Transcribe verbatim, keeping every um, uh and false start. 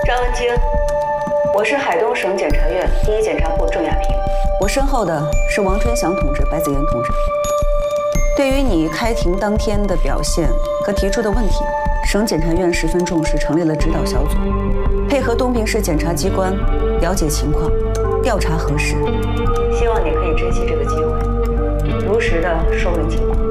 张文京，我是海东省检察院第一检察部郑亚萍。我身后的是王春祥同志、白子妍同志。对于你开庭当天的表现和提出的问题，省检察院十分重视，成立了指导小组，配合东平市检察机关了解情况，调查核实。希望你可以珍惜这个机会，如实的说明情况。